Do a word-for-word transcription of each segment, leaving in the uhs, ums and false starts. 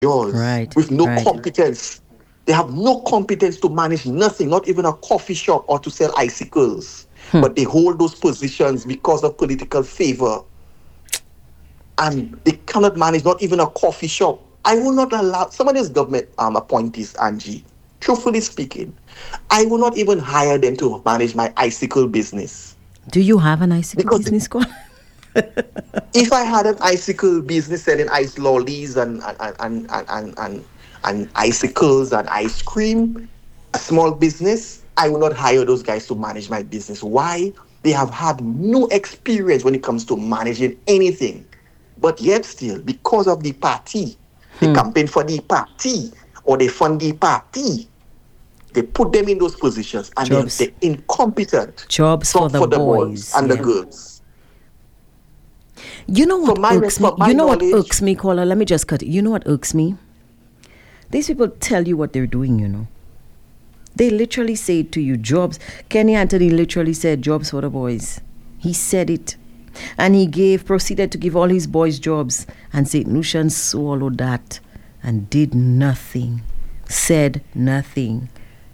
yours Right, with no right. competence. They have no competence to manage nothing, not even a coffee shop or to sell icicles. Hmm. But they hold those positions because of political favor, and they cannot manage not even a coffee shop. I will not allow some of these government um, appointees, Angie. Truthfully speaking, I will not even hire them to manage my icicle business Do you have an icicle because business call? if I had an icicle business selling ice lollies and and and and and, and, and icicles and ice cream, a small business, I will not hire those guys to manage my business. Why? They have had no experience when it comes to managing anything. But yet still, because of the party, they campaign for the party or they fund the party, they put them in those positions and they're, Jobs. they're incompetent Jobs for for, the for the boys boys. and the Yeah. girls. You know From what my irks me? from You my know what knowledge, irks me, caller? Let me just cut it. You know what irks me? These people tell you what they're doing, you know. They literally say to you, jobs. Kenny Anthony literally said, jobs for the boys. He said it. And he gave, proceeded to give all his boys jobs. And Saint Lucian swallowed that and did nothing, said nothing.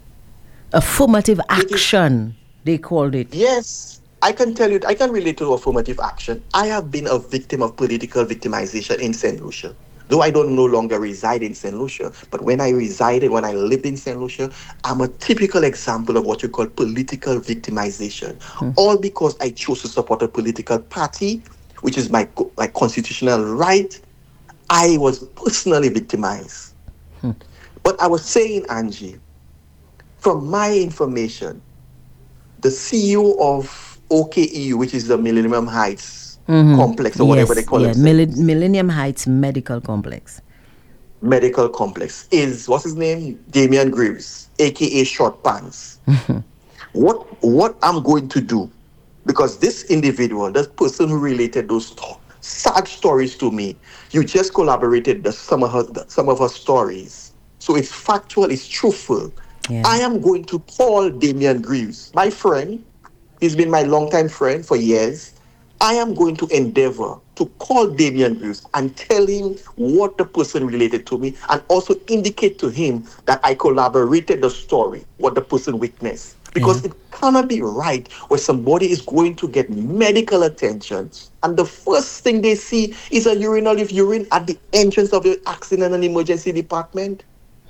Affirmative it is. action, they called it. Yes, I can tell you, I can relate to affirmative action. I have been a victim of political victimization in Saint Lucia. Though I don't no longer reside in Saint Lucia, but when I resided, when I lived in Saint Lucia, I'm a typical example of what you call political victimization. All because I chose to support a political party, which is my, co- my constitutional right. I was personally victimized. But I was saying, Angie, from my information, the C E O of O K E U, which is the Millennium Heights complex or whatever they Yes, call yeah. themselves, Millen- Millennium Heights Medical Complex. medical complex, is what's his name? Damian Greaves, aka Short Pants. What what I'm going to do, because this individual, this person who related those sto- sad stories to me, you just collaborated the, some of her the, some of her stories. So it's factual, it's truthful. Yeah. I am going to call Damian Greaves, my friend. He's been my longtime friend for years. I am going to endeavor to call Damian Bruce and tell him what the person related to me and also indicate to him that I collaborated the story, what the person witnessed. Yeah. Because it cannot be right where somebody is going to get medical attention and the first thing they see is a urinal with urine at the entrance of the accident and emergency department.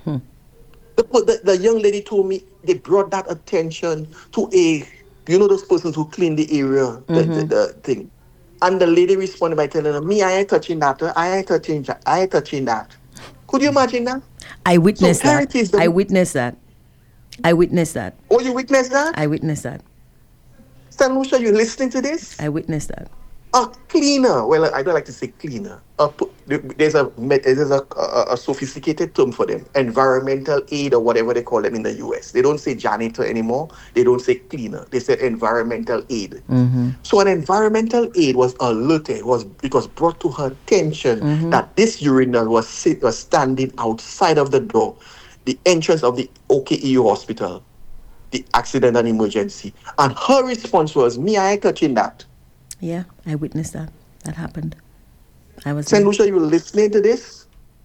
The, the, the young lady told me they brought that attention to a, you know, those persons who clean the area, the, the, the thing. And the lady responded by telling her, me, I ain't touching that. uh, I ain't touching that. I ain't touching that. Could you imagine that? I So witnessed here that. it is. I The, witnessed that. I witnessed that. oh, you witnessed that? I witnessed that. Stan Lucia, you listening to this? I witnessed that. A cleaner. Well, I don't like to say cleaner. A, pu- there's a met- there's a, a, a sophisticated term for them. Environmental aid or whatever they call them in the U S. They don't say janitor anymore. They don't say cleaner. They say environmental aid. So an environmental aid was alerted. Was it was brought to her attention that this urinal was sit, was standing outside of the door, the entrance of the O K E U hospital, the accident and emergency. And her response was, "Me, I ain't touching that." Yeah, I witnessed that. That happened. I was Saint there. Lucia, you listening to this?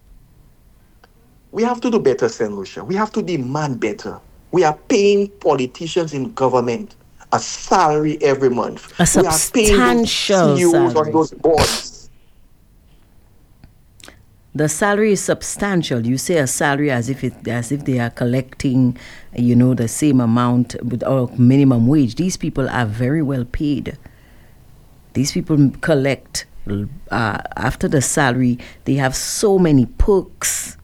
We have to do better, Saint Lucia. We have to demand better. We are paying politicians in government a salary every month. A We are paying those substantial C E Os on salary. those boards. The salary is substantial. You say a salary as if it as if they are collecting, you know, the same amount with or minimum wage. These people are very well paid. These people collect uh, after the salary. They have so many perks,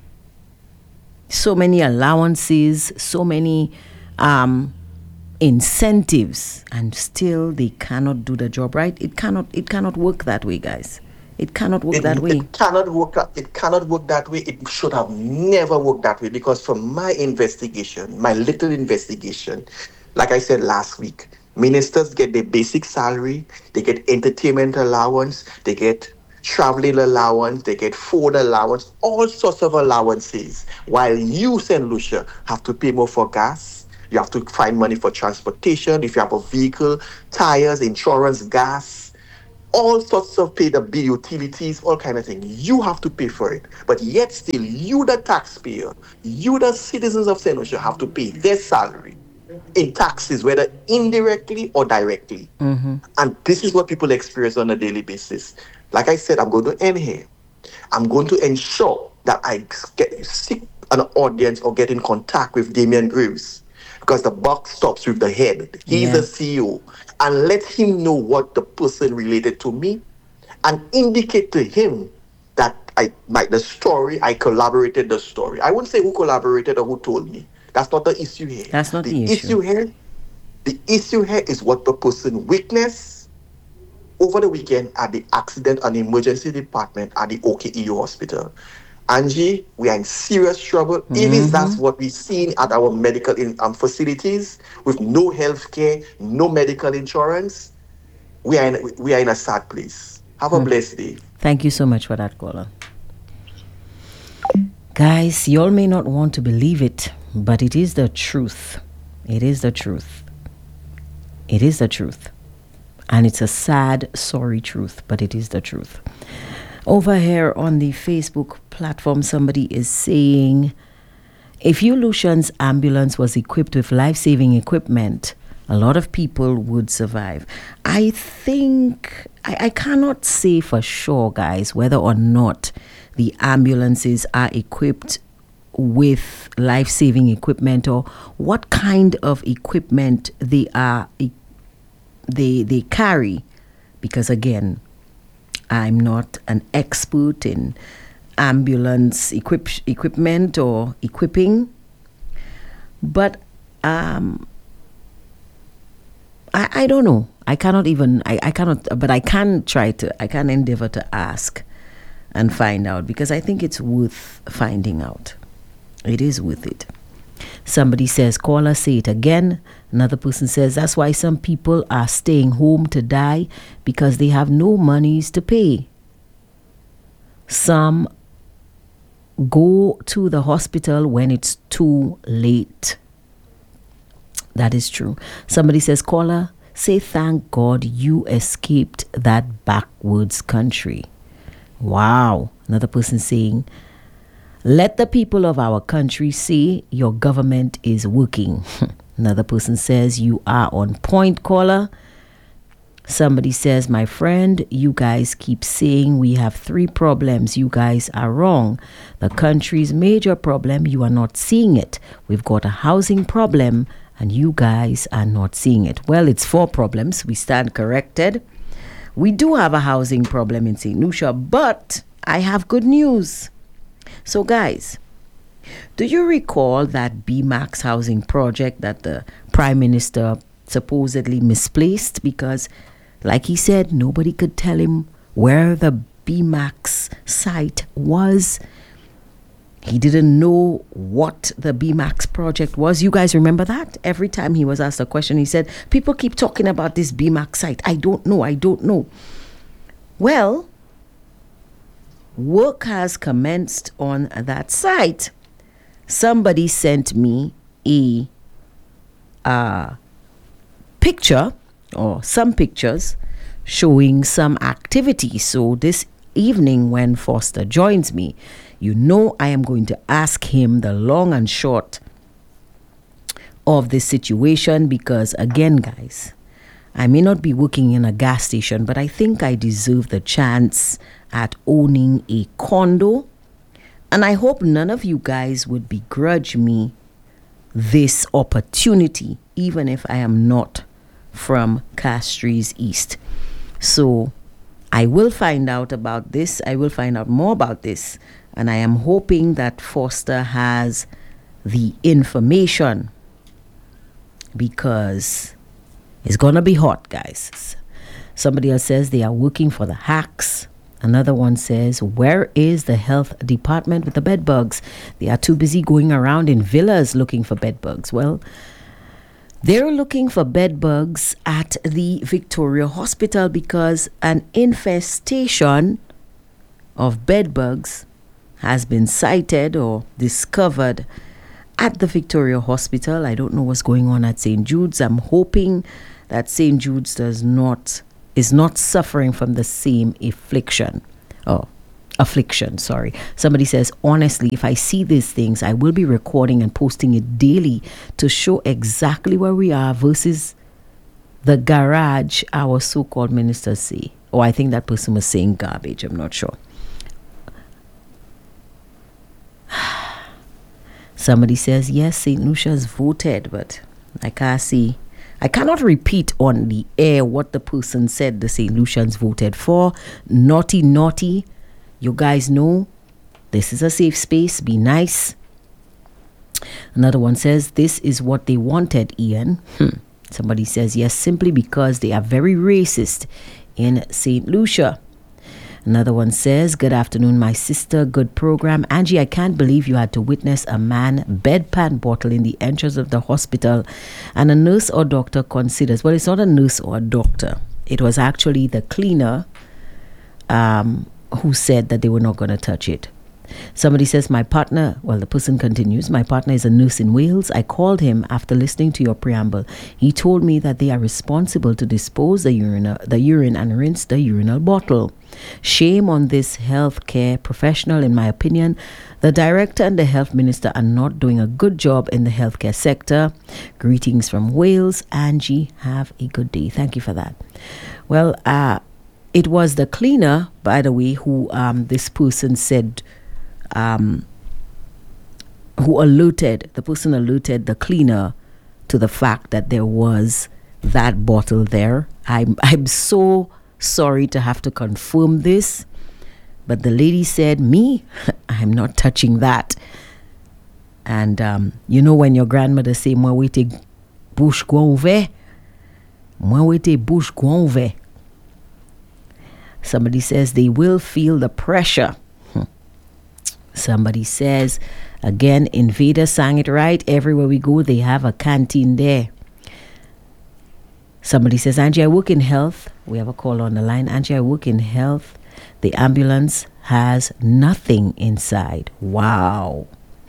so many allowances, so many um, incentives, and still they cannot do the job right. It cannot. It cannot work that way, guys. It cannot work It, that way. it cannot work. It cannot work that way. It should have never worked that way because from my investigation, my little investigation, like I said last week, ministers get their basic salary, they get entertainment allowance, they get traveling allowance, they get food allowance, all sorts of allowances. While you, Saint Lucia, have to pay more for gas. You have to find money for transportation. If you have a vehicle, tires, insurance, gas, all sorts of pay the bill, utilities, all kind of thing. You have to pay for it. But yet still, you the taxpayer, you the citizens of Saint Lucia have to pay their salary in taxes, whether indirectly or directly. Mm-hmm. And this is what people experience on a daily basis. Like I said, I'm going to end here. I'm going to ensure that I get seek an audience or get in contact with Damian Graves, because the buck stops with the head. He's Yeah. the C E O. And let him know what the person related to me and indicate to him that I like the story, I collaborated the story. I wouldn't say who collaborated or who told me. That's not the issue here. That's not the issue. issue here. The issue here is what the person witnessed over the weekend at the accident and emergency department at the O K E U hospital. Angie, we are in serious trouble. Mm-hmm. Even that's what we've seen at our medical in, um, facilities with no health care, no medical insurance. We are in, we are in a sad place. Have a Hmm. blessed day. Thank you so much for that, caller. Guys, y'all may not want to believe it, but it is the truth. It is the truth. It is the truth. And it's a sad, sorry truth, but it is the truth. Over here on the Facebook platform, somebody is saying, if U Lucian's ambulance was equipped with life-saving equipment, a lot of people would survive. I think, I, I cannot say for sure, guys, whether or not the ambulances are equipped with life-saving equipment or what kind of equipment they are they they carry, because again, I'm not an expert in ambulance equip equipment or equipping, but um I, I don't know. I cannot even I, I cannot but I can try to I can endeavor to ask and find out, because I think it's worth finding out. It is worth it. Somebody says, caller, say it again. Another person says, that's why some people are staying home to die, because they have no monies to pay. Some go to the hospital when it's too late. That is true. Somebody says, caller, say thank God you escaped that backwards country. Wow. Another person saying, let the people of our country see your government is working. Another person says, you are on point, caller. Somebody says, my friend, you guys keep saying we have three problems. You guys are wrong. The country's major problem, you are not seeing it. We've got a housing problem and you guys are not seeing it. Well, it's four problems. We stand corrected. We do have a housing problem in Saint Lucia, but I have good news. So guys, do you recall that B MAX housing project that the Prime Minister supposedly misplaced because, like he said, nobody could tell him where the B MAX site was? He didn't know what the B MAX project was. You guys remember that? Every time he was asked a question, he said, people keep talking about this B MAX site. I don't know. I don't know. Well, work has commenced on that site. Somebody sent me a uh, picture or some pictures showing some activity. So this evening when Foster joins me, you know I am going to ask him the long and short of this situation, because again, guys, I may not be working in a gas station, but I think I deserve the chance at owning a condo. And I hope none of you guys would begrudge me this opportunity, even if I am not from Castries East. So I will find out about this. I will find out more about this. And I am hoping that Foster has the information, because it's going to be hot, guys. Somebody else says they are working for the hacks. Another one says, where is the health department with the bed bugs? They are too busy going around in villas looking for bed bugs. Well, they're looking for bed bugs at the Victoria Hospital because an infestation of bed bugs has been cited or discovered at the Victoria Hospital. I don't know what's going on at Saint Jude's. I'm hoping that Saint Jude's does not is not suffering from the same affliction. Oh, affliction, sorry. Somebody says, honestly, if I see these things, I will be recording and posting it daily to show exactly where we are versus the garage our so-called ministers say. Oh, I think that person was saying garbage. I'm not sure. Somebody says, yes, Saint Lucia's voted, but I can't see. I cannot repeat on the air what the person said the Saint Lucians voted for. Naughty, naughty. You guys know this is a safe space. Be nice. Another one says, this is what they wanted, Ian. Hmm. Somebody says, yes, simply because they are very racist in Saint Lucia. Another one says, good afternoon, my sister. Good program. Angie, I can't believe you had to witness a man bedpan bottle in the entrance of the hospital and a nurse or doctor considers, well, it's not a nurse or a doctor. It was actually the cleaner um, who said that they were not going to touch it. Somebody says, my partner, well, the person continues, my partner is a nurse in Wales. I called him after listening to your preamble. He told me that they are responsible to dispose the urine, the urine and rinse the urinal bottle. Shame on this healthcare professional, in my opinion. The director and the health minister are not doing a good job in the healthcare sector. Greetings from Wales. Angie, have a good day. Thank you for that. Well, uh, it was the cleaner, by the way, who um, this person said, um, who alerted, the person alerted the cleaner to the fact that there was that bottle there. I'm, I'm so sorry to have to confirm this, but the lady said, me, I'm not touching that. And um, you know when your grandmother say, moi wete bouche gouve, moi wete bouche gouve. Somebody says they will feel the pressure. Hmm. Somebody says, again, Invader sang it right. Everywhere we go, they have a canteen there. Somebody says, Angie, I work in health. We have a call on the line. Angie, I work in health. The ambulance has nothing inside. Wow.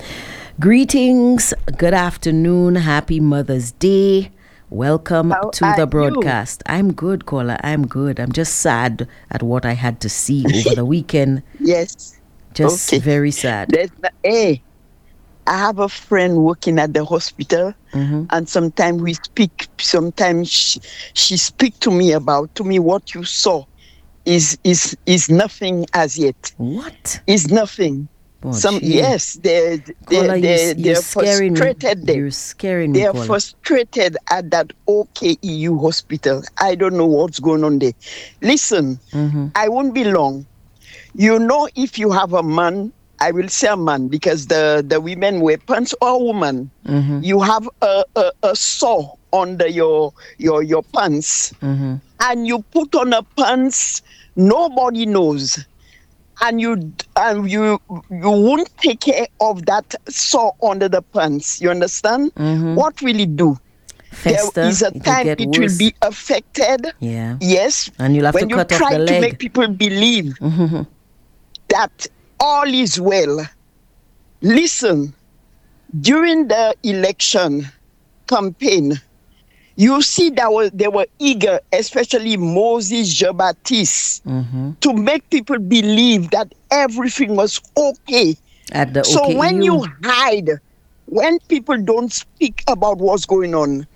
Greetings. Good afternoon. Happy Mother's Day. Welcome How to the broadcast. You? I'm good, caller. I'm good. I'm just sad at what I had to see over the weekend. Yes. Just okay. very sad. There's, hey, I have a friend working at the hospital, mm-hmm. and sometimes we speak. Sometimes she, she speak to me about to me what you saw is is is nothing as yet. What is nothing? Oh, Some gee. yes, they they Caller, they you're, they're you're frustrated. Me. You're scaring me. They're Caller. frustrated at that O K E U hospital. I don't know what's going on there. Listen, mm-hmm. I won't be long. You know, if you have a man, I will say a man because the, the women wear pants or woman. Mm-hmm. You have a, a, a saw under your your your pants, mm-hmm. and you put on a pants nobody knows, and you and you you won't take care of that saw under the pants. You understand? Mm-hmm. What will it do? Fester, there is a time it worse. will be affected. Yeah. Yes. And you'll have when to cut you off the try leg. to make people believe mm-hmm. that all is well. Listen, during the election campaign, you see that was, they were eager, especially Moses Jean-Baptiste, mm-hmm. to make people believe that everything was okay. At the so O K E U. When you hide, when people don't speak about what's going on,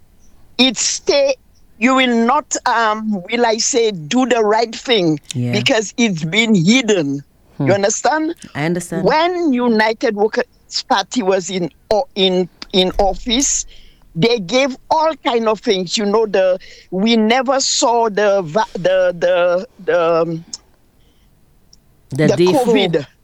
it stay. You will not, um, will I say, do the right thing yeah. because it's been hidden. Hmm. You understand? I understand. When United Workers Party was in in in office, they gave all kind of things. You know, the we never saw the the the the um, the, the COVID. Four.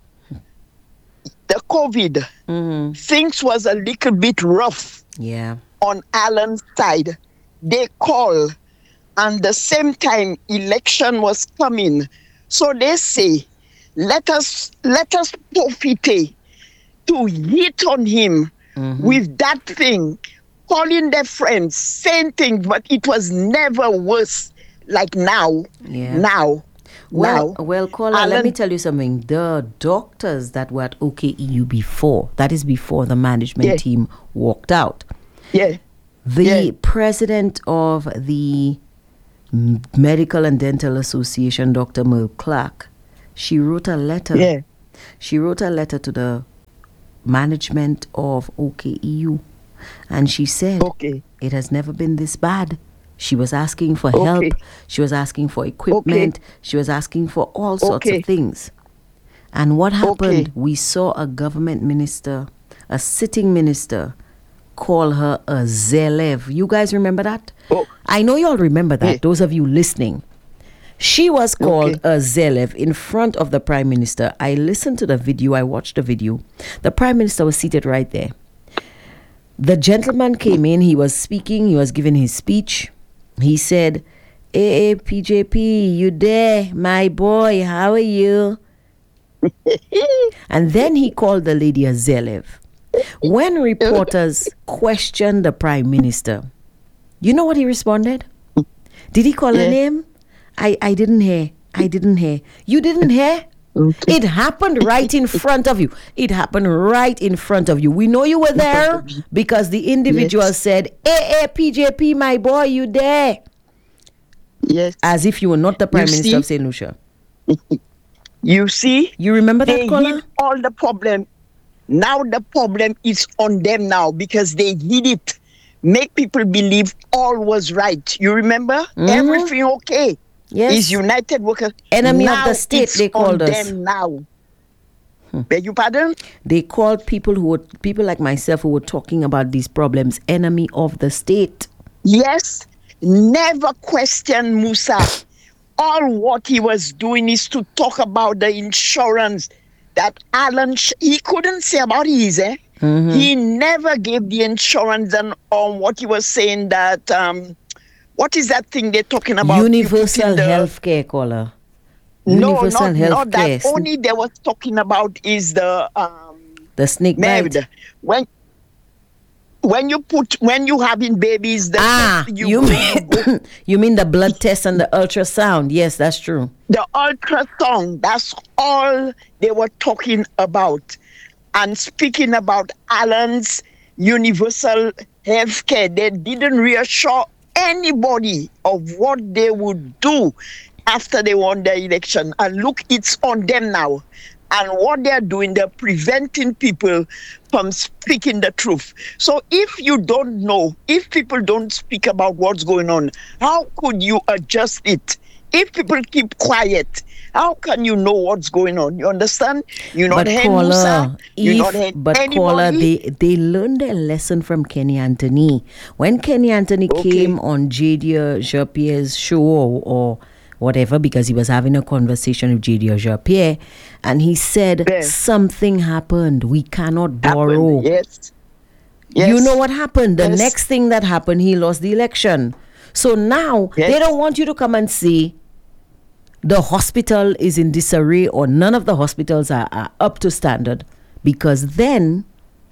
The COVID mm-hmm. things was a little bit rough. Yeah. On Alan's side, they call, and the same time election was coming, so they say, let us let us profit to hit on him mm-hmm. with that thing, calling their friends, saying things, but it was never worse like now. Yeah. Now. Well, now, well, caller, Alan, let me tell you something. The doctors that were at O K E U before, that is before the management yeah. team walked out. Yeah. The yeah. president of the M- Medical and Dental Association, Doctor Merle Clark, she wrote a letter. Yeah. She wrote a letter to the management of O K E U, and she said, Okay. it has never been this bad. She was asking for Okay. help. She was asking for equipment. She was asking for all sorts Okay. of things. And what happened? Okay. We saw a government minister, a sitting minister, call her a Zelev. You guys remember that? Oh. I know you all remember that, Yeah. those of you listening. She was called Okay. a Zelev in front of the Prime Minister. I listened to the video. I watched the video. The Prime Minister was seated right there. The gentleman came in. He was speaking. He was giving his speech. He said, hey, P J P, you there? My boy, how are you? And then he called the lady a Zelev. When reporters questioned the Prime Minister, you know what he responded? Did he call Yeah. her name? I, I didn't hear. I didn't hear. You didn't hear? Okay. It happened right in front of you. It happened right in front of you. We know you were there because the individual Yes. said, hey, hey, P J P, my boy, you there? Yes. As if you were not the Prime You Minister see? of Saint Lucia. You see? You remember They that, caller? hid all the problem. Now the problem is on them now because they hid it. Make people believe all was right. You remember? Mhm. Everything okay. Yes. Is United Workers. Enemy of now the state, it's they called on us. them now. Beg your pardon? They called people who were people like myself who were talking about these problems enemy of the state. Yes. Never question Musa. All what he was doing is to talk about the insurance that Alan, Sh- he couldn't say about his, eh? Mhm. He never gave the insurance and on what he was saying that, um, what is that thing they're talking about? You put Universal in the- health care, caller. No, Universal not, health not care. that. Only they was talking about is the, um, The snake bite. married. When, when you put, when you having babies, the Ah, test you, you mean you mean the blood test and the ultrasound? Yes, that's true. the ultrasound, that's all they were talking about. And speaking about Alan's universal health care, they didn't reassure anybody of what they would do after they won the election. And look, it's on them now. And what they're doing, they're preventing people from speaking the truth. So if you don't know, if people don't speak about what's going on, how could you adjust it? If people keep quiet, how can you know what's going on? You understand? You're not But head caller, Musa, you're if, not head but caller, anybody. they they learned their lesson from Kenny Anthony. When Kenny Anthony Okay. came on Jadia Jean-Pierre's show or, or whatever, because he was having a conversation with Jadia Jean-Pierre, and he said Yeah. something happened. We cannot borrow. Happened, yes. Yes. You know what happened? The Yes. next thing that happened, he lost the election. So now Yes. they don't want you to come and say the hospital is in disarray or none of the hospitals are, are up to standard, because then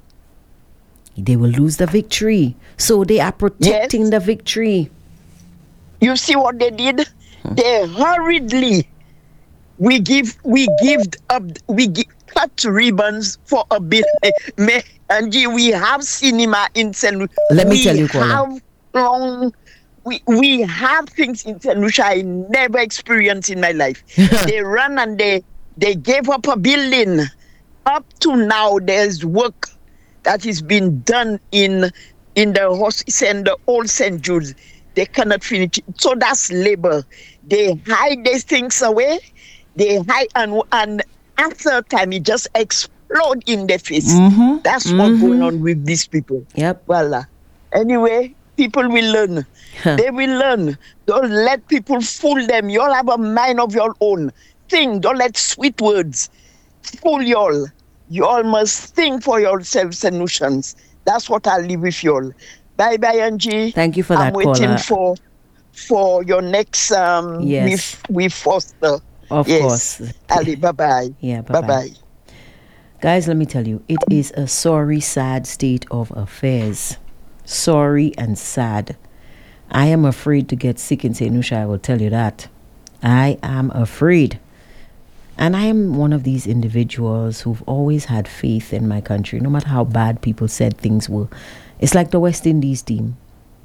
they will lose the victory. So they are protecting Yes. the victory. You see what they did? They hurriedly we give we give up we give, cut ribbons for a bit. Me- And gee, we have cinema in Saint Lucia. Let me we tell you, caller. have long we we have things in Saint Lucia I never experienced in my life. They run and they they gave up a building. Up to now, there's work that is being done in in the hospice and the old Saint Jude's. They cannot finish it. So that's labor. They hide these things away. They hide and and after a time it just explode in their face. Mhm, That's what's going mhm. on with these people. Yep. Well, uh, anyway, people will learn. Huh. They will learn. Don't let people fool them. You all have a mind of your own. Think. Don't let sweet words fool you all. You all must think for yourselves and notions. That's what I'll leave with you all. Bye bye, Angie. Thank you for I'm that, waiting caller. for for your next um Yes. with with Foster. Of yes. course. Ali, bye bye. Yeah, Bye bye-bye. bye. Guys, let me tell you, it is a sorry, sad state of affairs. Sorry and sad. I am afraid to get sick in Saint Lucia, I will tell you that. I am afraid. And I am one of these individuals who've always had faith in my country, no matter how bad people said things were. It's like the West Indies team.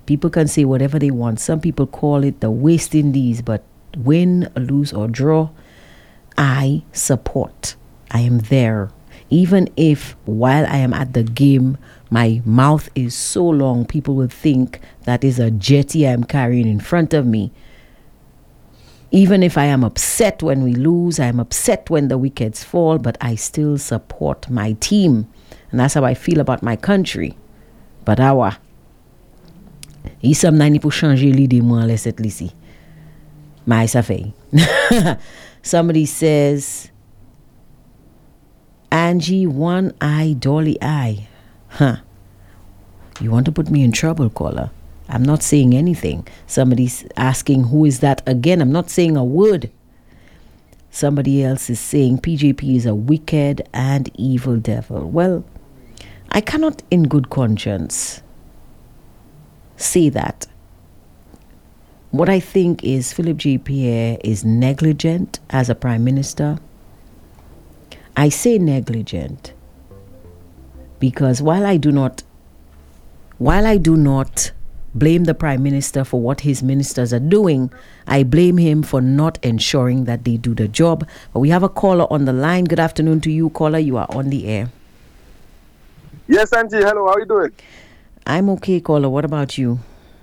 People can say whatever they want. Some people call it the West Indies, but win, lose, or draw, I support. I am there. Even if while I am at the game, my mouth is so long, people will think that is a jetty I'm carrying in front of me. Even if I am upset when we lose, I am upset when the wickets fall, but I still support my team. And that's how I feel about my country. But awa, il some nani pour changer l'idée moi laisse cette ici. Mais ça fait. Somebody says, Angie, one eye, dolly eye. Huh. You want to put me in trouble, caller? I'm not saying anything. Somebody's asking, who is that again? I'm not saying a word. Somebody else is saying P J P is a wicked and evil devil. Well, I cannot in good conscience say that. What I think is Philip J. Pierre is negligent as a prime minister. I say negligent because while I do not while I do not blame the prime minister for what his ministers are doing, I blame him for not ensuring that they do the job. But we have a caller on the line. Good afternoon to you, caller. You are on the air. Yes, Angie. Hello. How are you doing? I'm okay, caller. What about you?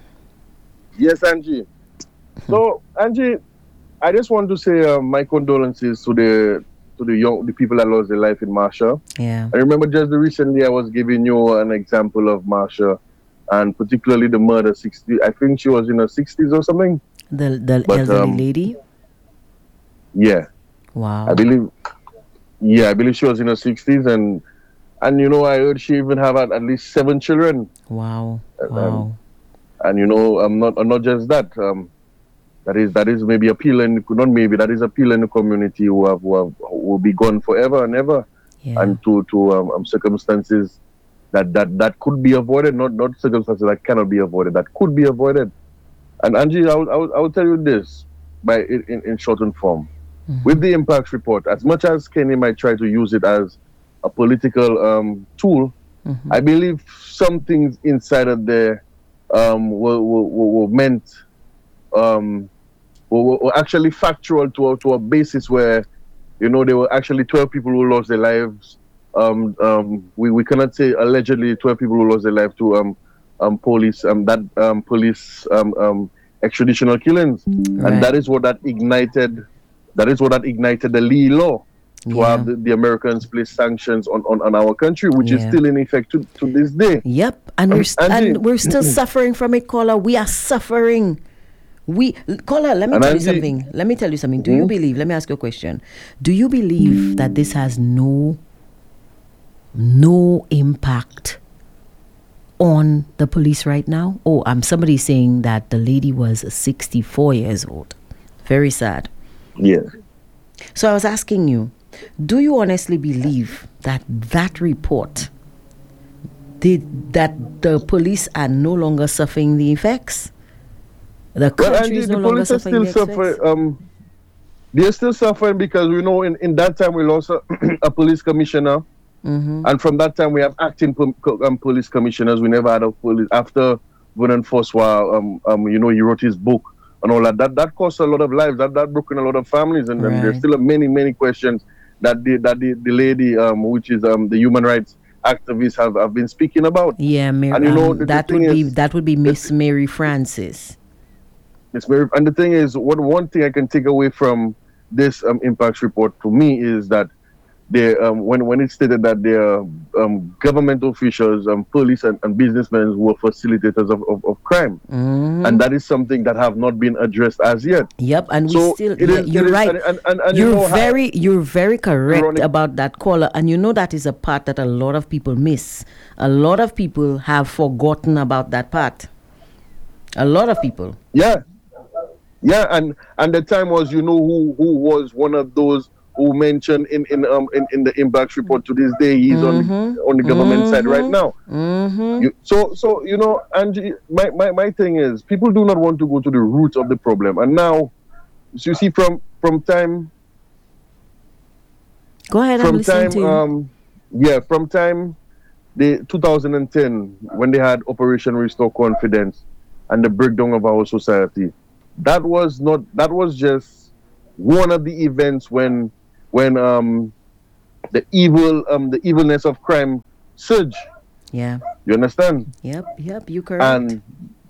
Yes, Angie. So, Angie, I just want to say uh, my condolences to the to the young the people that lost their life in Marsha. Yeah. I remember just recently I was giving you an example of Marsha, and particularly the murder. sixty, I think she was in her sixties or something. The the But, elderly um, lady. Yeah. Wow. I believe. Yeah, I believe she was in her sixties, and and you know I heard she even have at, at least seven children. Wow. Um, Wow. And you know, I'm not, I'm not just that. Um, that is, that is maybe appealing, not maybe, that is appealing the community who have, who have, who will be gone forever and ever, Yeah. and to to um, um, circumstances that, that that could be avoided, not not circumstances that cannot be avoided, that could be avoided. And Angie, I will, I will, I will tell you this by in, in, in shortened form, Mhm. with the impact report. As much as Kenny might try to use it as a political um, tool, Mhm. I believe some things inside of there um, were, were, were meant, um, were, were actually factual to a, to a basis where, you know, there were actually twelve people who lost their lives. Um, um, we, we cannot say allegedly twelve people who lost their life to um, um, police, um, that um, police um, um, extraditional killings. Right. And that is what that ignited, that is what that ignited the Lee law, to Yeah. have the, the Americans place sanctions on, on, on our country, which is Yeah. still in effect to, to this day. Yep, and we're st- Angie- and we're still suffering from it, caller. We are suffering. We caller. Let me And tell you Angie- something. Let me tell you something. Do you believe? Let me ask you a question. Do you believe that this has no no impact on the police right now? Oh, um, somebody saying that the lady was sixty-four years old. Very sad. Yeah. So I was asking you, do you honestly believe that that report did that the police are no longer suffering the effects? The Well, country Angie, is no the longer police are suffering still the effects? suffering. Um, they're still suffering because we know in, in that time we lost a, a police commissioner, Mm-hmm. and from that time we have acting po- co- um, police commissioners. We never had a police after Vernon François. Um, um, you know, he wrote his book and all that. That that cost a lot of lives. That that broken a lot of families, and, and there's Right. still many many questions that the that the, the lady, um, which is um the human rights activists, have, have been speaking about. Yeah, Mary, And you know, um, the- the that thing would be is- that would be Miss Mary Francis. It's very, and the thing is, what one thing I can take away from this um, impact report to me is that they, um, when when it stated that their um, government officials, um, police and, and businessmen were facilitators of, of, of crime, Mhm. and that is something that have not been addressed as yet. Yep, and we So still. it Yeah, is- you're it is- right. and- and- and- and you you're know how- very, you're very correct Ironic- about that, caller, and you know that is a part that a lot of people miss. A lot of people have forgotten about that part. A lot of people. Yeah, yeah, and and the time was, you know, who who was one of those who mentioned in in um in, in the impact report. To this day, he's on on the government side right now. Mm-hmm. You, so, so you know, Angie, my, my, my thing is, people do not want to go to the root of the problem. And now, so you see, from from time, Go ahead, I'm from listening time, to you. um, yeah, from time, the two thousand ten when they had Operation Restore Confidence, and the breakdown of our society. That was not. That was just one of the events when when um the evil um the evilness of crime surged. Yeah. You understand? Yep. Yep. You correct. And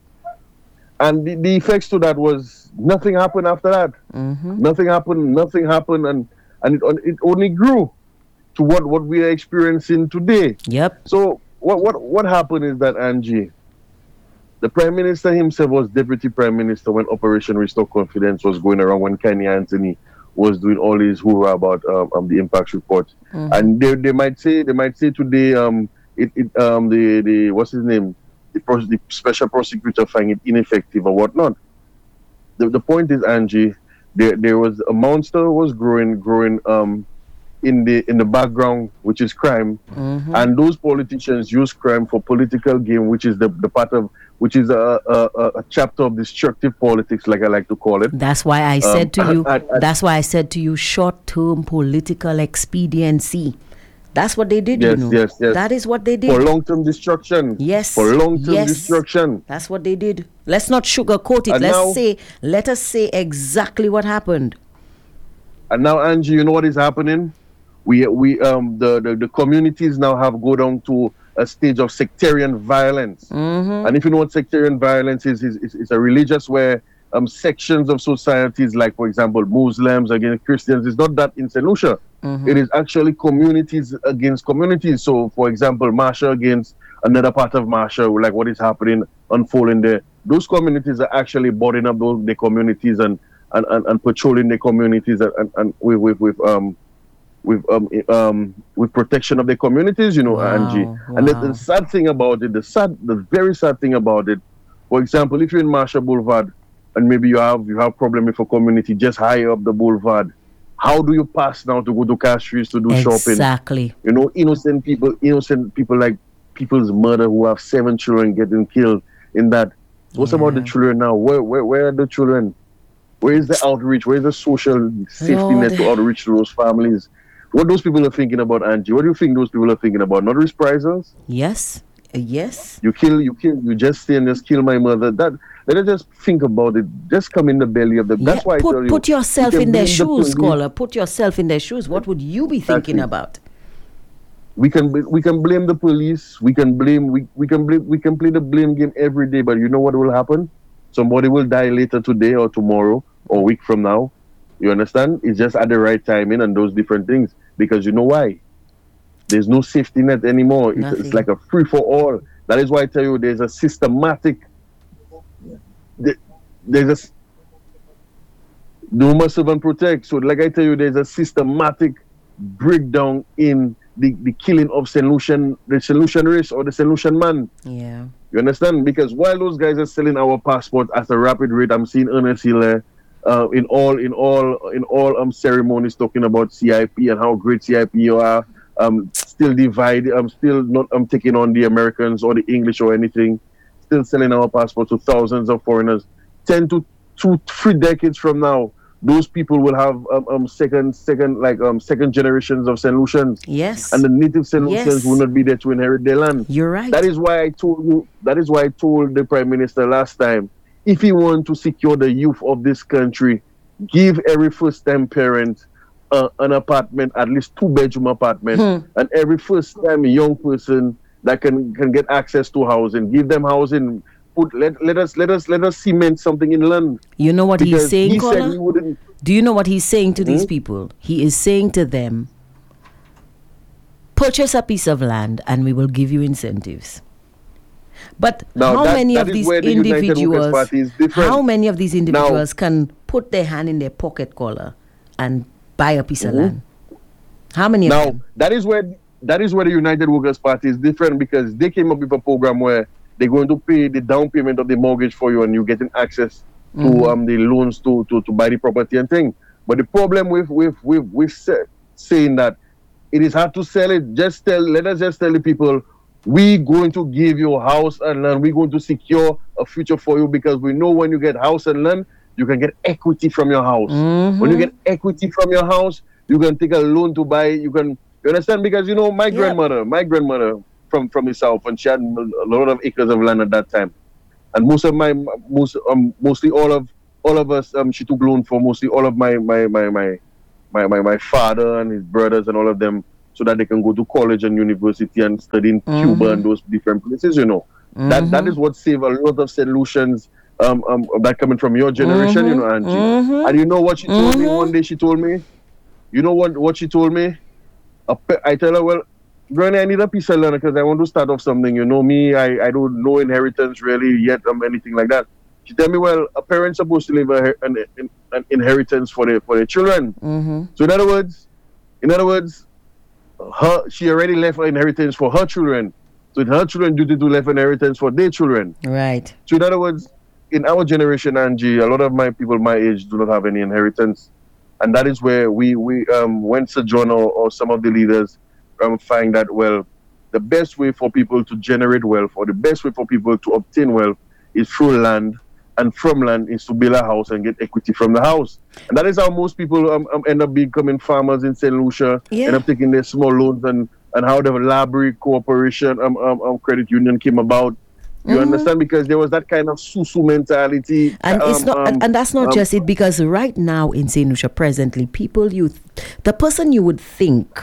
and the, the effects to that was nothing happened after that. Mm-hmm. Nothing happened. Nothing happened, and and it it only grew to what what we are experiencing today. Yep. So what what what happened is that, Angie, the Prime Minister himself was Deputy Prime Minister when Operation Restore Confidence was going around, when Kenny Anthony was doing all his hoorah about um, um, the impacts report. Mm-hmm. And they they might say they might say today um it, it um the, the what's his name the, pros- the special prosecutor find it ineffective or whatnot. The the point is, Angie, there there was a monster was growing growing um in the in the background, which is crime, mm-hmm. and those politicians use crime for political gain, which is the, the part of which is a, a, a chapter of destructive politics, like I like to call it. That's why I said um, to you. I, I, that's why I said to you, short-term political expediency. That's what they did. Yes, you know. yes, yes. That is what they did for long-term destruction. Yes, for long-term yes. destruction. That's what they did. Let's not sugarcoat it. And Let's now, say, let us say exactly what happened. And now, Angie, you know what is happening? We we um the, the, the communities now have go down to a stage of sectarian violence. Mm-hmm. And if you know what sectarian violence is, is, is, is a religious where um sections of societies, like for example Muslims against Christians, is not that in Saint Lucia. Mm-hmm. It is actually communities against communities. So for example, Marsha against another part of Marsha, like what is happening, unfolding there. Those communities are actually boarding up those the communities and and, and, and patrolling the communities and, and, and with, with with um with um um with protection of the communities, you know, wow, Angie. Wow. And the, the sad thing about it, the sad, the very sad thing about it, for example, if you're in Marsha Boulevard and maybe you have you have problem with a community just higher up the boulevard, how do you pass now to go to Castries to do exactly. shopping? Exactly. You know, innocent people, innocent people like people's mother who have seven children getting killed in that. What's yeah. about the children now? Where where where are the children? Where is the outreach? Where is the social safety Lord. net to outreach to those families? What those people are thinking about, Angie? What do you think those people are thinking about? Not reprisals? Yes, uh, yes. You kill, you kill, you just say and just kill my mother. That let us just think about it. Just come in the belly of the. Yeah, that's why put, I tell you. Put yourself you in their shoes, the scholar. Put yourself in their shoes. What would you be thinking exactly. about? We can we can blame the police. We can blame we, we can blame we can play the blame game every day. But you know what will happen? Somebody will die later today or tomorrow or a week from now. You understand? It's just at the right timing and those different things. Because you know why? There's no safety net anymore. It's, it's like a free for all. That is why I tell you there's a systematic. There's a. No must serve and protect. So, like I tell you, there's a systematic breakdown in the, the killing of Saint Lucian, the Saint Lucian race or the Saint Lucian man. Yeah. You understand? Because while those guys are selling our passport at a rapid rate, I'm seeing Ernest Hill uh, in all in all in all um ceremonies talking about C I P and how great C I P are. Um, still divided. I'm still not. I'm um, taking on the Americans or the English or anything. Still selling our passport to thousands of foreigners. Ten to two, three decades from now, those people will have um, um second, second like um second generations of Saint Lucians. Yes. And the native Saint Lucians yes. will not be there to inherit their land. You're right. That is why I told you. That is why I told the Prime Minister last time, if he wants to secure the youth of this country, give every first-time parent Uh, an apartment, at least two-bedroom apartment, hmm. and every first-time young person that can can get access to housing, give them housing. Put let let us let us let us cement something in land. You know what because he's saying, he Kola? said he wouldn't. Do you know what he's saying to mm-hmm. these people? He is saying to them, purchase a piece of land and we will give you incentives. But now, how that, many that of these the individuals? How many of these individuals now, can put their hand in their pocket, Kola, and buy a piece mm-hmm. of land? How many now, of them? Now, that is where that is where the United Workers' Party is different, because they came up with a program where they're going to pay the down payment of the mortgage for you and you're getting access to mm-hmm. um the loans to, to, to buy the property and thing. But the problem with with with, with say, saying that it is hard to sell it, just tell let us just tell the people, we're going to give you a house and land, we're going to secure a future for you, because we know when you get house and land, you can get equity from your house. Mm-hmm. When you get equity from your house, you can take a loan to buy. You can, you understand? Because you know, my yep. grandmother, my grandmother from from the south, and she had a lot of acres of land at that time. and most of my most um mostly all of all of us um she took loan for mostly all of my my my my my my, my father and his brothers and all of them, so that they can go to college and university and study in mm-hmm. Cuba and those different places, you know. Mm-hmm. That that is what saved a lot of Saint Lucians um, um that coming from your generation, mm-hmm. you know, Angie. Mm-hmm. And you know what she told mm-hmm. me one day? She told me, you know what what she told me? I tell her, well, Granny, I need a piece of land because I want to start off something. You know me, I, I don't know inheritance really yet or um, anything like that. She tell me, well, a parent's supposed to leave a, an, an inheritance for their for their children. Mm-hmm. So in other words, in other words, her she already left an inheritance for her children. So it's her children duty to leave an inheritance for their children. Right. So in other words, in our generation, Angie, a lot of my people my age do not have any inheritance. And that is where we, we um, went to John or, or some of the leaders um, find that, well, the best way for people to generate wealth or the best way for people to obtain wealth is through land, and from land is to build a house and get equity from the house. And that is how most people um, um, end up becoming farmers in Saint Lucia, yeah. end up taking their small loans, and, and how the Library Corporation um, um, um, Credit Union came about. You mm-hmm. understand? Because there was that kind of susu mentality. And um, it's not, um, and, and that's not um, just it, because right now in Saint Lucia presently, people you, th- the person you would think,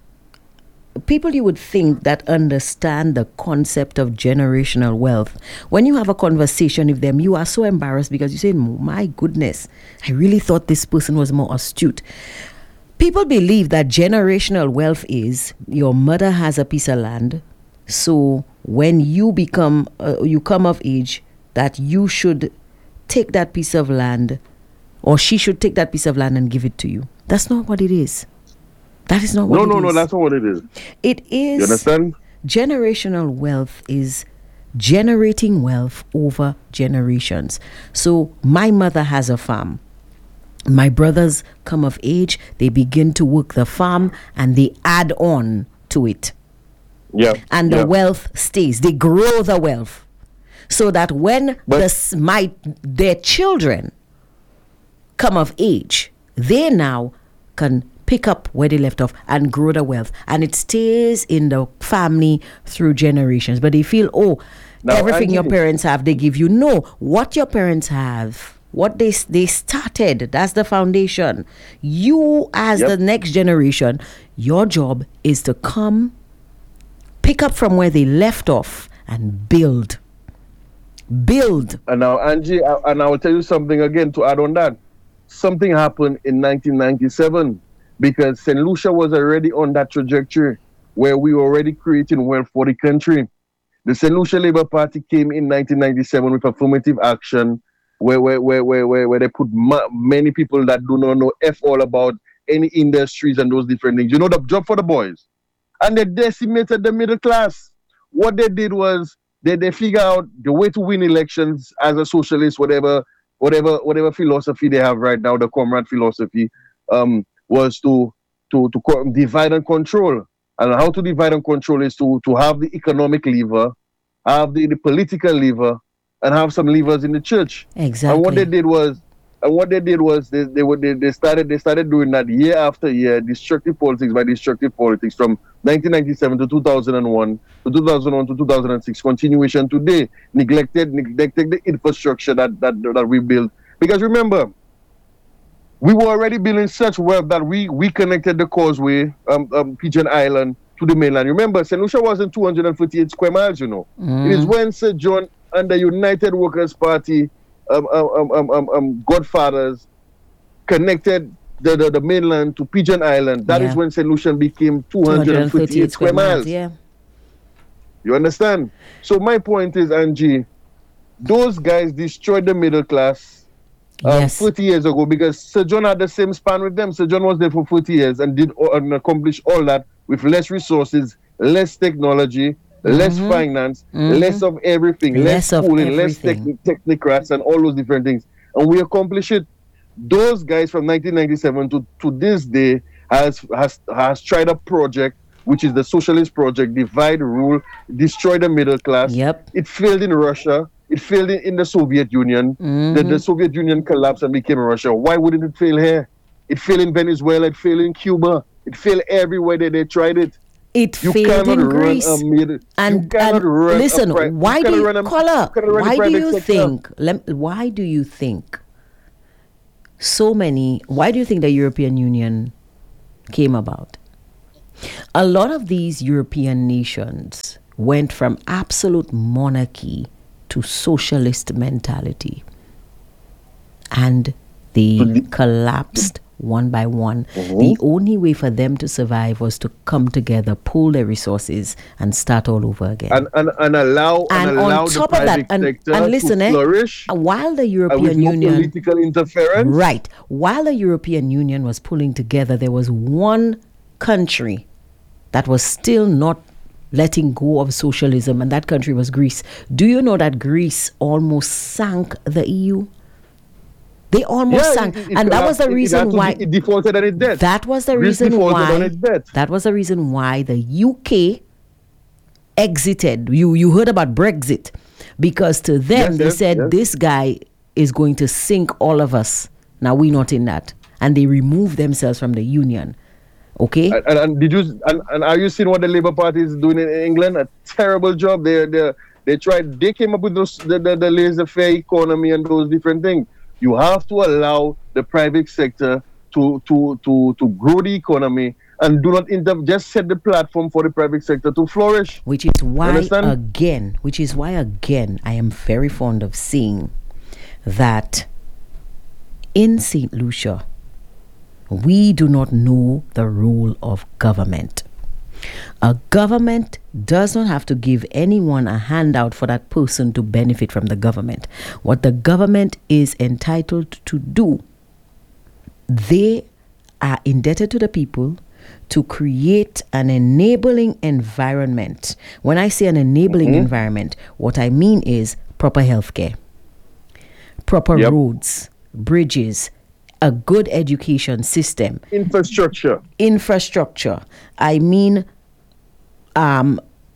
people you would think that understand the concept of generational wealth, when you have a conversation with them, you are so embarrassed because you say, my goodness, I really thought this person was more astute. People believe that generational wealth is your mother has a piece of land, so when you become, uh, you come of age, that you should take that piece of land, or she should take that piece of land and give it to you. That's not what it is. That is not what no, it no, is. No, no, that's not what it is. It is. You understand? Generational wealth is generating wealth over generations. So my mother has a farm. My brothers come of age, they begin to work the farm, and they add on to it. Yeah. And the yeah. wealth stays. They grow the wealth. So that when the, my, their children come of age, they now can pick up where they left off and grow the wealth. And it stays in the family through generations. But they feel, oh, now, everything Angie, your parents have, they give you. No, what your parents have, what they they started, that's the foundation. You, as yep. the next generation, your job is to come pick up from where they left off and build. Build. And now, Angie, I, and I will tell you something again to add on that. Something happened in nineteen ninety-seven because Saint Lucia was already on that trajectory where we were already creating wealth for the country. The Saint Lucia Labour Party came in nineteen ninety-seven with affirmative action where where where where, where, where they put ma- many people that do not know F all about any industries and those different things. You know, the job for the boys. And they decimated the middle class. What they did was they, they figure out the way to win elections as a socialist, whatever whatever whatever philosophy they have right now, the comrade philosophy, um, was to to to co- divide and control. And how to divide and control is to to have the economic lever, have the, the political lever, and have some levers in the church. Exactly. And what they did was And what they did was they they, were, they they started they started doing that year after year, destructive politics by destructive politics from nineteen ninety-seven to two thousand one, to two thousand one to two thousand six, continuation today, neglected neglected the infrastructure that, that that we built. Because remember, we were already building such wealth that we we connected the causeway, um, um Pigeon Island, to the mainland. Remember, Saint Lucia wasn't two hundred forty-eight square miles, you know. Mm. It is when Sir John and the United Workers' Party Um, um, um, um, um, godfathers connected the, the, the mainland to Pigeon Island. That yeah. is when Saint Lucian became two hundred fifty-eight square miles. Yeah. You understand? So my point is, Angie, those guys destroyed the middle class um, yes. forty years ago because Sir John had the same span with them. Sir John was there for forty years and did and accomplished all that with less resources, less technology, Mm-hmm. less finance, mm-hmm. less of everything, less, less schooling, less techn- technocrats, and all those different things. And we accomplish it. Those guys from nineteen ninety-seven to, to this day has, has has tried a project, which is the socialist project, divide, rule, destroy the middle class. Yep. It failed in Russia. It failed in, in the Soviet Union. Mm-hmm. The, the Soviet Union collapsed and became Russia. Why wouldn't it fail here? It failed in Venezuela. It failed in Cuba. It failed everywhere that they tried it. It You failed cannot in run Greece. a mid- you And, cannot and run a listen, pri- you why do cannot you, run a- Kola, you cannot run a why do private you sector. think, lem, why do you think so many, why do you think the European Union came about? A lot of these European nations went from absolute monarchy to socialist mentality. And they collapsed one by one. Mhm. The only way for them to survive was to come together, pool their resources, and start all over again. And, and, and allow and, And allow on the top of private that, and, sector and listen, to eh, flourish while the uh, with European no Union, political interference. right, while the European Union was pulling together, there was one country that was still not letting go of socialism, and that country was Greece. Do you know that Greece almost sank the E U? They almost Yeah, sank, it- it and that was the collapsed. It- it reason had to why de- it defaulted on its debt. that was the Greece reason defaulted on why its debt. that was the reason why the U K exited. You you heard about Brexit, because to them Yes, they yes, said yes. this guy is going to sink all of us. Now we're not in that, and they removed themselves from the union. Okay. And, and, and did you and, and are you seeing what the Labour Party is doing in England? A terrible job. They they they tried. They came up with those the, the, the laissez-faire economy and those different things. You have to allow the private sector to to to to grow the economy and do not inter- just set the platform for the private sector to flourish. Which is why Understand? again, which is why again, I am very fond of saying that in Saint Lucia, we do not know the role of government. A government does not have to give anyone a handout for that person to benefit from the government. What the government is entitled to do, they are indebted to the people to create an enabling environment. When I say an enabling Mhm. environment, what I mean is proper healthcare, proper Yep. roads, bridges, a good education system, Infrastructure. infrastructure. I mean, um,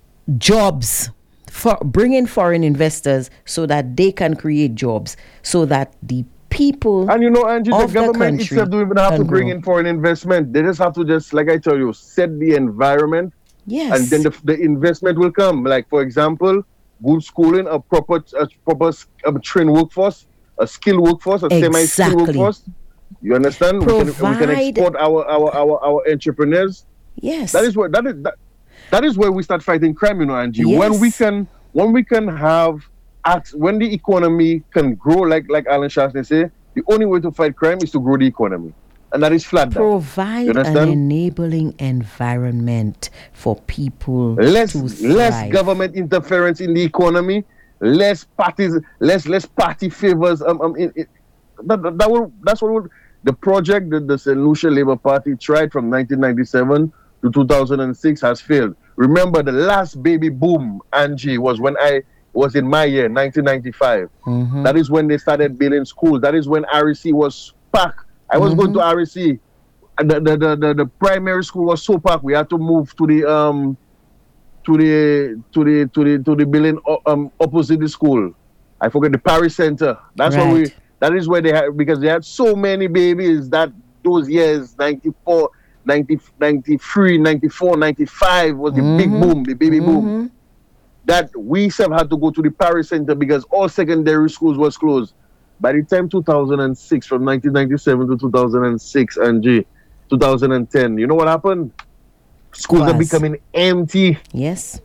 jobs. For bring in foreign investors so that they can create jobs, so that the people And you know, Angie, the of the government country itself don't even have to can bring grow. in foreign investment. They just have to just, like I tell you, set the environment, Yes. and then the, the investment will come. Like, for example, good schooling, a proper, a proper a trained workforce, a skilled workforce, a semi-skilled Exactly. workforce. You understand? We can, we can Provide- export our, our, our, our entrepreneurs. Yes. That is where that is that, that is where we start fighting crime, you know, Angie. Yes. When we can when we can have acts, when the economy can grow, like like Alan Shaftney say, the only way to fight crime is to grow the economy. And that is flat down. Provide You an understand? enabling environment for people less to less thrive. government interference in the economy, less parties, less less party favors. Um, um it, it, that, that, that will that's what will, the project that the Saint Lucia Labour Party tried from nineteen ninety-seven to two thousand six has failed. Remember, the last baby boom, Angie, was when I was in my year, nineteen ninety-five. Mhm. That is when they started building schools. That is when R E C was packed. I was going to R E C. And The, the, the, the, the primary school was so packed. We had to move to the um to the to the to the to the building o- um opposite the school. I forget the Paris Center. That's where we. Right. That is where they had, because they had so many babies that those years, ninety-four, ninety, ninety-three, ninety-four, ninety-five was the big Mhm. boom, the baby boom. Mhm. That we self had to go to the Paris Center because all secondary schools was closed. By the time two thousand six, from nineteen ninety-seven to two thousand six, and G, two thousand ten, you know what happened? Schools are Was. becoming empty. Yes.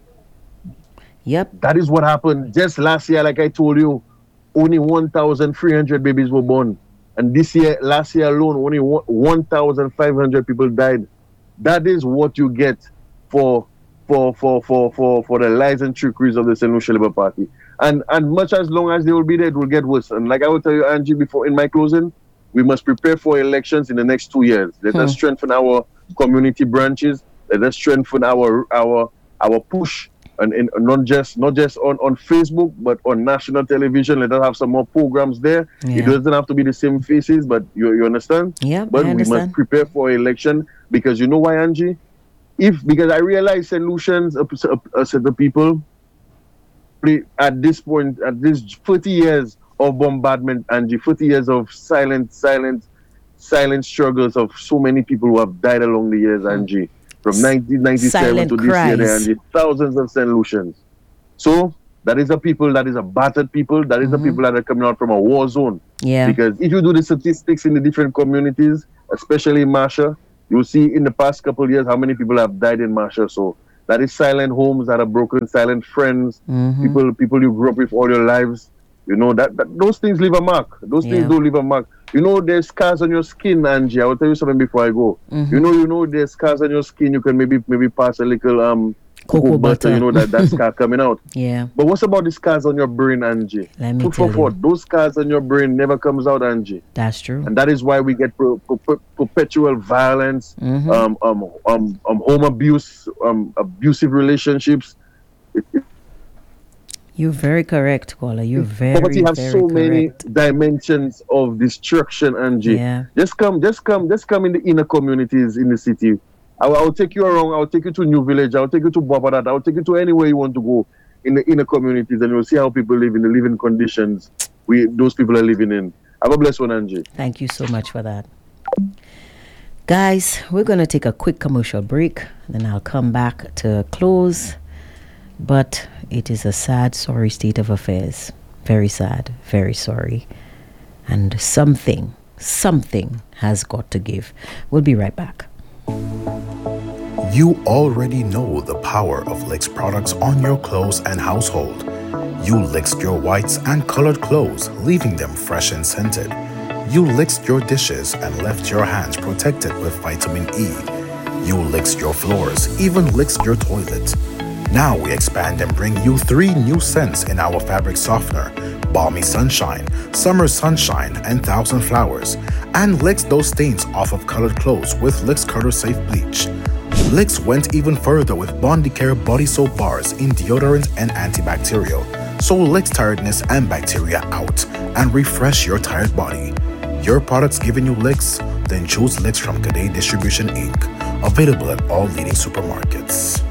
Yep. That is what happened. Just last year, like I told you, only one thousand three hundred babies were born. And this year, last year alone, only one thousand five hundred people died. That is what you get for for for for for, for the lies and trickeries of the Saint Lucia Labour Party. And and much as long as they will be there, it will get worse. And like I will tell you, Angie, before in my closing, we must prepare for elections in the next two years. Let us Hmm. strengthen our community branches. Let us strengthen our our our push, and, and not just not just on, on Facebook, but on national television. Let us have some more programs there. It Yeah. doesn't have to be the same faces, but you you understand? Yeah, But I we understand. must prepare for election, because you know why, Angie? If because I realize Saint Lucians, a, a, a set of people, pre- at this point, at this thirty years of bombardment, Angie, thirty years of silent, silent, silent struggles of so many people who have died along the years, Angie. From nineteen ninety-seven Silent to this year, there cries. are thousands of Saint Lucians. So that is a people, that is a battered people, that is the people that are coming out from a war zone. Yeah. Because if you do the statistics in the different communities, especially in Masha, you'll see in the past couple of years how many people have died in Masha. So that is silent homes that are broken, silent friends, Mhm. people people you grew up with all your lives. You know, that, that those things leave a mark. Those Yeah. things don't leave a mark. You know, there's scars on your skin, Angie. I will tell you something before I go. Mhm. You know, you know, there's scars on your skin. You can maybe maybe pass a little um Cocoa butter. You know, that, that scar coming out. Yeah. But what's about the scars on your brain, Angie? Let me Food tell for thought. you. Those scars on your brain never comes out, Angie. That's true. And that is why we get per, per, per- perpetual violence, Mhm. um, um, um, um, home abuse, um, abusive relationships. It, it, You're very correct, caller. You're very, poverty has very so many correct. dimensions of destruction, Angie. Yeah. Just come, just come, just come in the inner communities in the city. I'll, I'll take you around. I'll take you to New Village. I'll take you to Babadat. I'll take you to anywhere you want to go in the inner communities, and you'll see how people live in the living conditions we those people are living in. Have a blessed one, Angie. Thank you so much for that. Guys, we're going to take a quick commercial break, then I'll come back to close. But it is a sad, sorry state of affairs. Very sad, very sorry. And something, something has got to give. We'll be right back. You already know the power of Licks products on your clothes and household. You lixed your whites and colored clothes, leaving them fresh and scented. You lixed your dishes and left your hands protected with vitamin E. You lixed your floors, even lixed your toilet. Now we expand and bring you three new scents in our fabric softener: Balmy Sunshine, Summer Sunshine, and Thousand Flowers. And licks those stains off of colored clothes with Licks Color Safe Bleach. Licks went even further with Bondicare body soap bars in deodorant and antibacterial. So Licks tiredness and bacteria out and refresh your tired body. Your products giving you licks? Then choose Licks from Cadet Distribution Incorporated. Available at all leading supermarkets.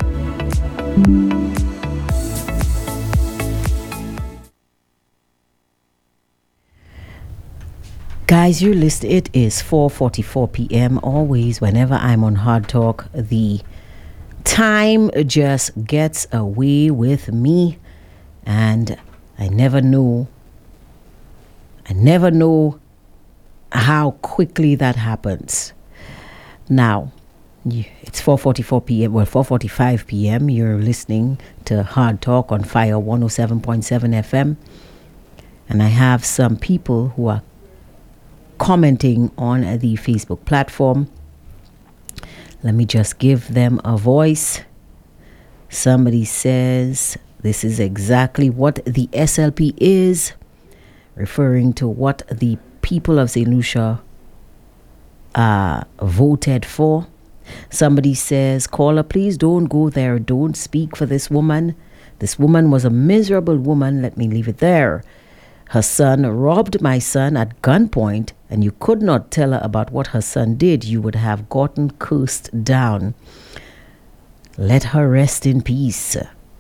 Guys, you list it is four forty-four p.m. Always, whenever I'm on Hard Talk, the time just gets away with me, and I never know. I never know how quickly that happens. Now, you- it's four forty-four p.m. Well, four forty-five p.m. You're listening to Hard Talk on Fire one oh seven point seven F M, and I have some people who are commenting on the Facebook platform. Let me just give them a voice. Somebody says this is exactly what the S L P is, referring to what the people of Saint Lucia uh, voted for. Somebody says, caller, please don't go there. Don't speak for this woman. This woman was a miserable woman. Let me leave it there. Her son robbed my son at gunpoint, and you could not tell her about what her son did. You would have gotten cursed down. Let her rest in peace.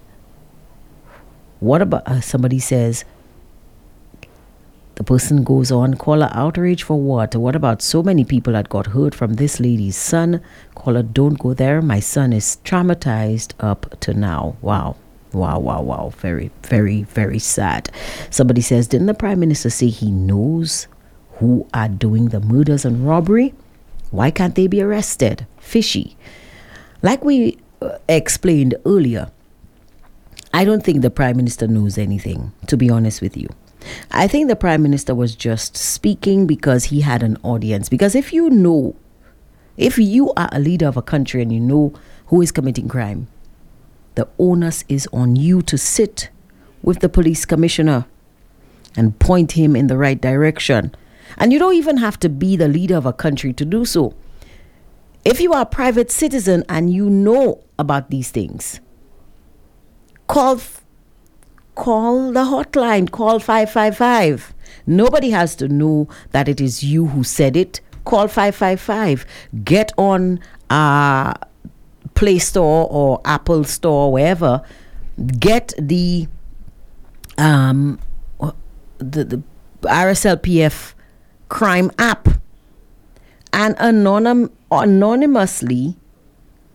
What about, uh, somebody says, the person goes on, caller, outrage for what? What about so many people that got hurt from this lady's son? Caller, don't go there. My son is traumatized up to now. Wow. Wow, wow, wow. Very, very, very sad. Somebody says, didn't the Prime Minister say he knows who are doing the murders and robbery? Why can't they be arrested? Fishy. Like we uh, explained earlier, I don't think the Prime Minister knows anything, to be honest with you. I think the Prime Minister was just speaking because he had an audience. Because if you know, if you are a leader of a country and you know who is committing crime, the onus is on you to sit with the police commissioner and point him in the right direction. And you don't even have to be the leader of a country to do so. If you are a private citizen and you know about these things, call call the hotline, call five five five. Nobody has to know that it is you who said it. Call five five five. Get on uh Play Store or Apple Store, wherever, get the um the, the R S L P F crime app and anonym, anonymously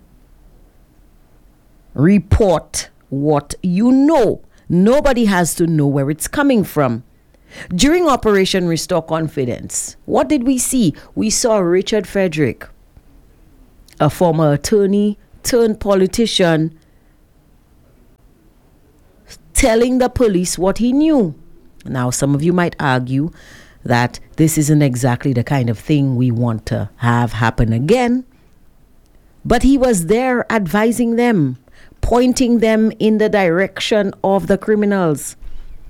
report what you know. Nobody has to know where it's coming from. During Operation Restore Confidence, what did we see? We saw Richard Frederick, a former attorney turned politician, telling the police what he knew. Now, some of you might argue that this isn't exactly the kind of thing we want to have happen again. But he was there advising them, pointing them in the direction of the criminals.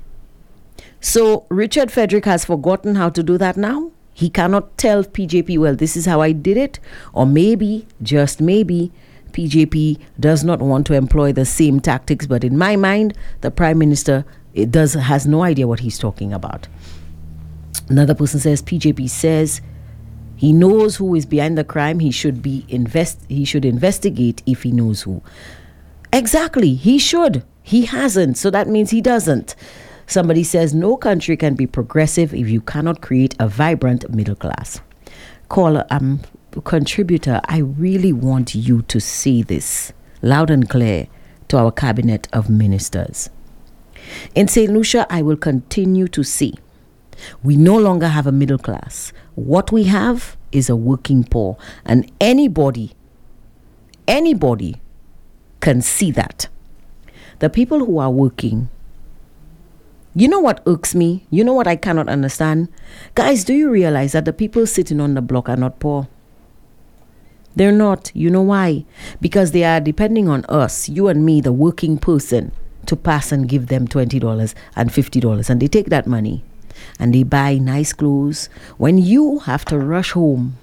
So Richard Frederick has forgotten how to do that now. He cannot tell P J P, well, this is how I did it. Or maybe, just maybe, P J P does not want to employ the same tactics. But in my mind, the Prime Minister it does has no idea what he's talking about. Another person says, P J P says he knows who is behind the crime. He should be invest. He should investigate if he knows who. Exactly, he should. He hasn't, so that means he doesn't. Somebody says no country can be progressive if you cannot create a vibrant middle class. Caller, um, contributor, I really want you to say this loud and clear to our cabinet of ministers. In Saint Lucia, I will continue to say we no longer have a middle class. What we have is a working poor, and anybody, anybody can see that. The people who are working, you know what irks me? You know what I cannot understand? Guys, do you realize that the people sitting on the block are not poor? They're not. You know why? Because they are depending on us, you and me, the working person, to pass and give them twenty dollars and fifty dollars. And they take that money and they buy nice clothes. When you have to rush home,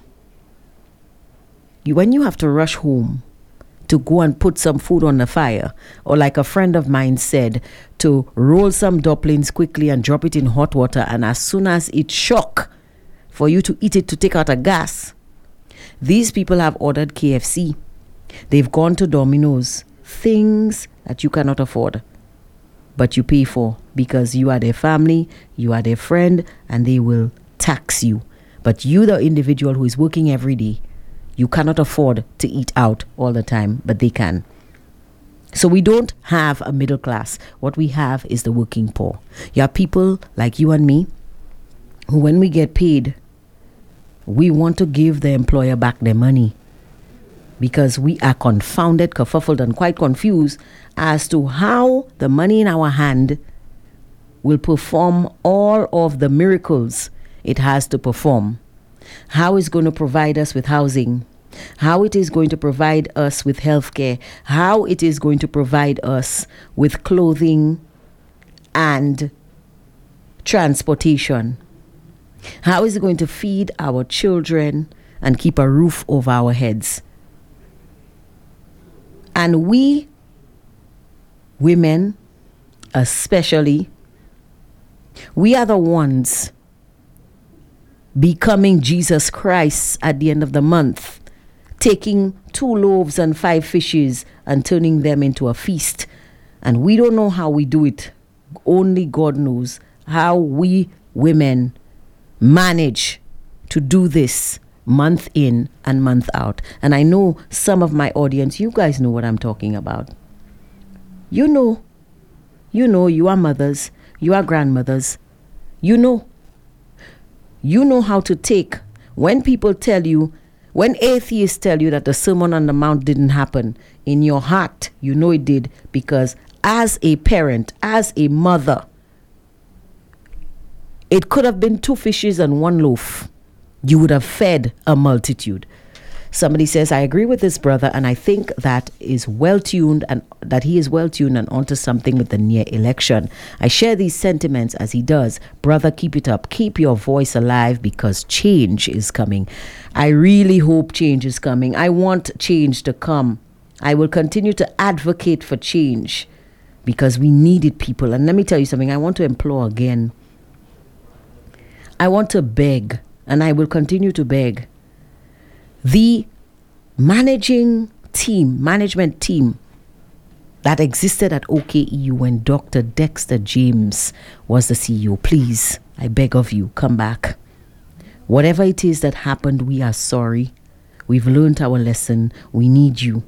you, when you have to rush home to go and put some food on the fire, or like a friend of mine said, to roll some dumplings quickly and drop it in hot water, and as soon as it shock for you to eat it to take out a gas, these people have ordered K F C. They've gone to Domino's, things that you cannot afford, but you pay for because you are their family, you are their friend, and they will tax you. But you, the individual who is working every day, you cannot afford to eat out all the time, but they can. So we don't have a middle class. What we have is the working poor. You have people like you and me who, when we get paid, we want to give the employer back their money because we are confounded, kerfuffled, and quite confused as to how the money in our hand will perform all of the miracles it has to perform. How it's going to provide us with housing, how it is going to provide us with healthcare, how it is going to provide us with clothing and transportation, how is it going to feed our children and keep a roof over our heads. And we, women especially, we are the ones becoming Jesus Christ at the end of the month, taking two loaves and five fishes and turning them into a feast. And we don't know how we do it. Only God knows how we women manage to do this month in and month out. And I know some of my audience, you guys know what I'm talking about. You know, you know, you are mothers, you are grandmothers, you know. You know how to take, when people tell you, when atheists tell you that the Sermon on the Mount didn't happen, in your heart, you know it did, because as a parent, as a mother, it could have been two fishes and one loaf. You would have fed a multitude. Somebody says, I agree with this brother, and I think that is well-tuned and that he is well-tuned and onto something with the near election. I share these sentiments as he does. Brother, keep it up. Keep your voice alive because change is coming. I really hope change is coming. I want change to come. I will continue to advocate for change because we need it, people. And let me tell you something. I want to implore again. I want to beg, and I will continue to beg. The managing team, management team that existed at O K E U when Doctor Dexter James was the C E O, please, I beg of you, come back. Whatever it is that happened, we are sorry. We've learned our lesson. We need you.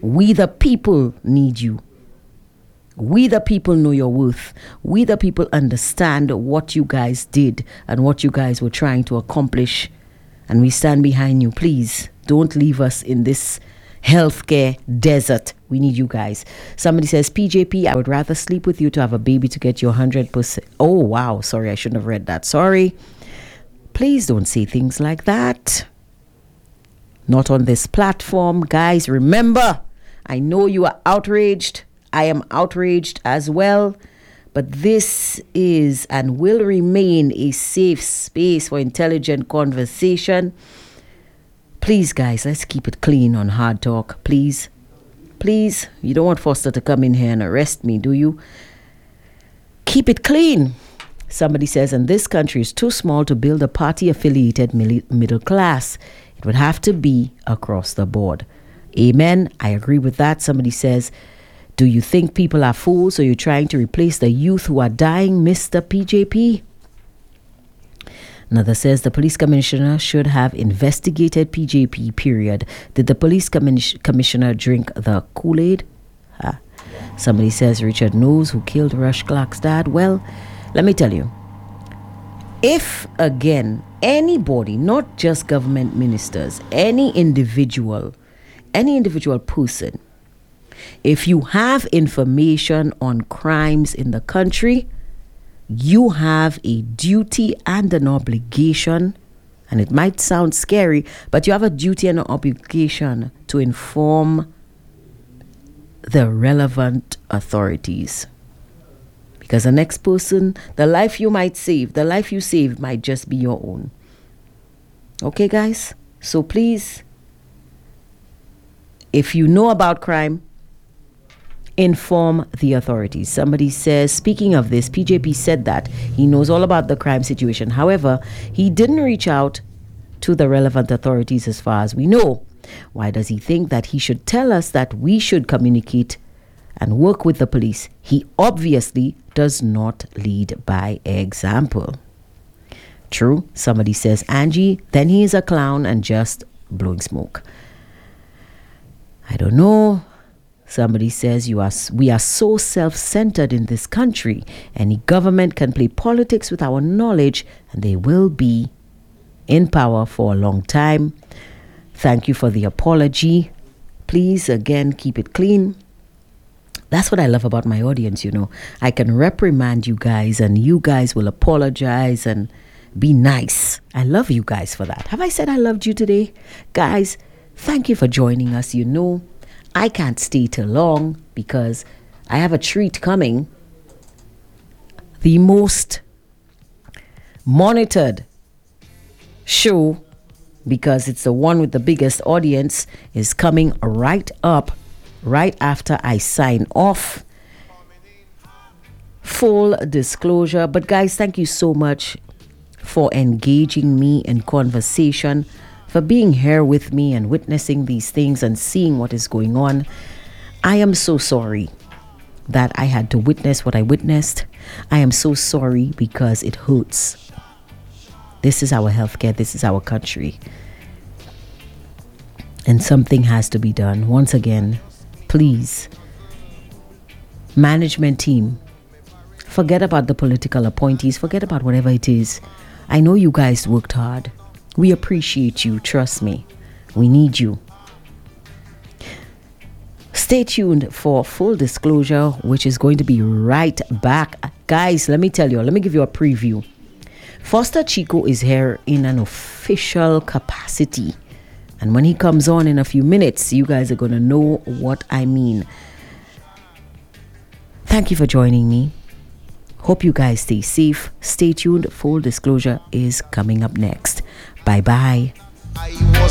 We the people need you. We the people know your worth. We the people understand what you guys did and what you guys were trying to accomplish. And we stand behind you. Please don't leave us in this healthcare desert. We need you guys. Somebody says, P J P, I would rather sleep with you to have a baby to get your one hundred percent. Oh, wow. Sorry, I shouldn't have read that. Sorry. Please don't say things like that. Not on this platform. Guys, remember, I know you are outraged. I am outraged as well, but this is and will remain a safe space for intelligent conversation. Please, guys, let's keep it clean on Hard Talk. Please, please. You don't want Foster to come in here and arrest me, do you? Keep it clean. Somebody says, and this country is too small to build a party-affiliated middle class. It would have to be across the board. Amen. I agree with that. Somebody says, do you think people are fools, or you're trying to replace the youth who are dying, Mister P J P? Another says the police commissioner should have investigated P J P, period. Did the police commis- commissioner drink the Kool-Aid? Ah. Somebody says Richard knows who killed Rush Clark's dad. Well, let me tell you. If, again, anybody, not just government ministers, any individual, any individual person, if you have information on crimes in the country, you have a duty and an obligation, and it might sound scary, but you have a duty and an obligation to inform the relevant authorities. Because the next person, the life you might save, the life you save might just be your own. Okay, guys? So please, if you know about crime, inform the authorities. Somebody says, speaking of this, P J P said that he knows all about the crime situation. However, he didn't reach out to the relevant authorities as far as we know. Why does he think that he should tell us that we should communicate and work with the police? He obviously does not lead by example. True. Somebody says, Angie, then he is a clown and just blowing smoke. I don't know. Somebody says you are. We are so self-centered in this country. Any government can play politics with our knowledge, and they will be in power for a long time. Thank you for the apology. Please, again, keep it clean. That's what I love about my audience, you know. I can reprimand you guys, and you guys will apologize and be nice. I love you guys for that. Have I said I loved you today? Guys, thank you for joining us. You know, I can't stay too long because I have a treat coming. The most monitored show, because it's the one with the biggest audience, is coming right up, right after I sign off. Full disclosure. But guys, thank you so much for engaging me in conversation, for being here with me and witnessing these things and seeing what is going on. I am so sorry that I had to witness what I witnessed. I am so sorry because it hurts. This is our healthcare. This is our country. And something has to be done. Once again, please, management team, forget about the political appointees. Forget about whatever it is. I know you guys worked hard. We appreciate you. Trust me. We need you. Stay tuned for Full Disclosure, which is going to be right back. Guys, let me tell you, let me give you a preview. Foster Chico is here in an official capacity. And when he comes on in a few minutes, you guys are going to know what I mean. Thank you for joining me. Hope you guys stay safe. Stay tuned. Full Disclosure is coming up next. Bye-bye.